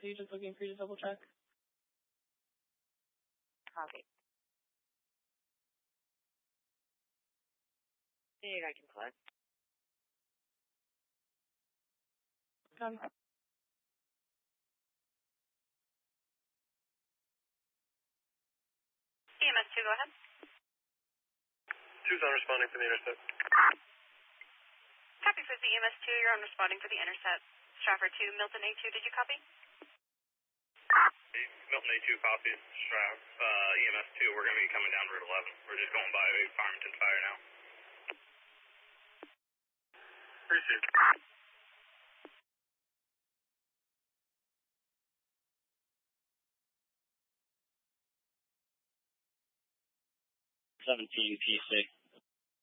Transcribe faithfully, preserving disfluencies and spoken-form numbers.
C, just looking for you to double check. Copy. You guys can collect. Done. E M S two, go ahead. two's unresponding for the intercept. Copy for the E M S two, you're unresponding for the intercept. Stratford two, Milton A two, did you copy? Milton A two copies. Straff, uh, E M S two, we're going to be coming down Route eleven. We're just going by Farmington Fire now. Appreciate it. seventeen P C.